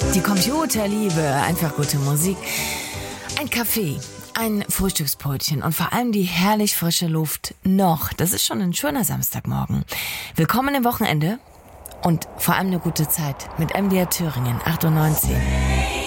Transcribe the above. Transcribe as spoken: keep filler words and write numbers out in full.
Die Computerliebe, einfach gute Musik, ein Kaffee, ein Frühstücksbrötchen und vor allem die herrlich frische Luft noch. Das ist schon ein schöner Samstagmorgen. Willkommen im Wochenende und vor allem eine gute Zeit mit M D R Thüringen achtundneunzig.